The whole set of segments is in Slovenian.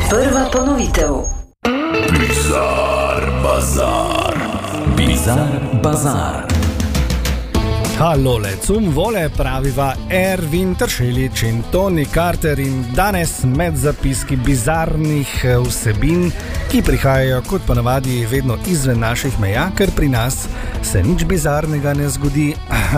Prva ponovitev. Bizar Bazar. Bizar Bazar. Halole, cum vole, praviva Ervin Tršelič in Tony Carter in danes med zapiski bizarnih vsebin, ki prihajajo kot ponavadi vedno izven naših meja, ker pri nas se nič bizarnega ne zgodi.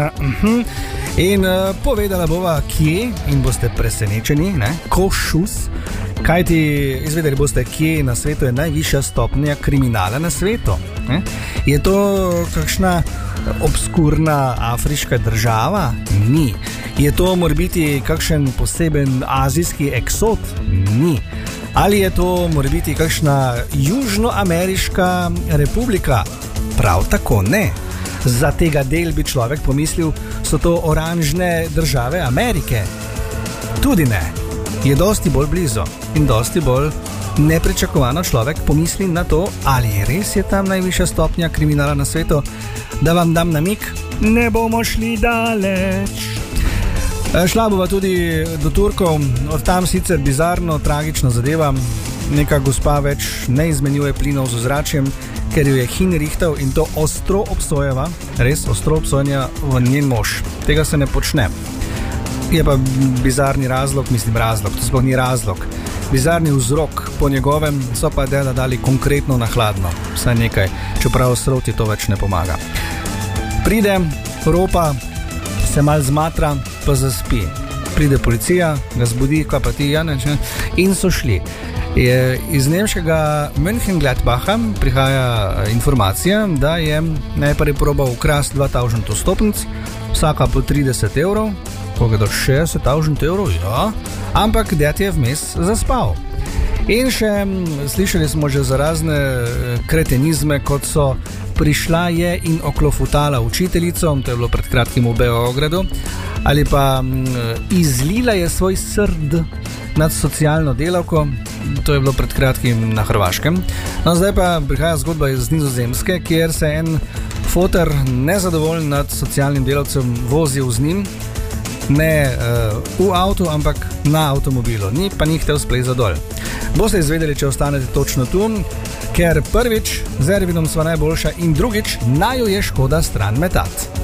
In povedala bova, kje, in boste presenečeni, košus, kajti izvedeli boste, kje na svetu je najvišja stopnja kriminala na svetu. Je to kakšna obskurna afriška država? Ni. Je to morebiti kakšen poseben azijski eksot? Ni. Ali je to morebiti kakšna južnoameriška republika? Prav tako ne. Za tega del bi človek pomislil, so to oranžne države Amerike. Tudi ne. Je dosti bolj blizu in dosti bolj nepričakovano človek pomisli na to, ali res je tam najvišja stopnja kriminala na svetu. Da vam dam namig, ne bomo šli daleč. Šla bova tudi do Turkov, od tam sicer bizarno, tragično zadeva. Neka gospa več ne izmenjuje plinov z ozračjem, ker jo je hinrihtal in to ostro obsojeva, res ostro obsojanja v njen mož. Tega se ne počne. Je pa bizarni razlog, to sploh ni razlog. Bizarni vzrok po njegovem so pa dela dali konkretno na hladno. Vsaj nekaj, čeprav sroti to več ne pomaga. Pride, ropa, se mal zmatra, pa zaspi. Pride policija, ga zbudi, kaj pa ti, in so šli. Iz nemškega Mönchengladbacha prihaja informacija, da je najprej probal ukrast 2000 stopnic, vsaka po 30 evrov, koga do 60 evrov, ja, ampak ded je vmes zaspal. In še slišali smo že za razne kretenizme, kot so prišla je in oklofutala učiteljico, to je bilo pred kratkim v Beogradu, ali pa izlila je svoj srd nad socialno delavko, to je bilo pred kratkim na Hrvaškem. No, zdaj pa prihaja zgodba iz Nizozemske, kjer se en foter nezadovoljen nad socialnim delavcem vozil z njim, ne v avtu, ampak na avtomobilu, ni pa ni htel splezati dol. Boste izvedeli, če ostanete točno tu, ker prvič z Ervinom sva najboljša in drugič naju je škoda stran metati.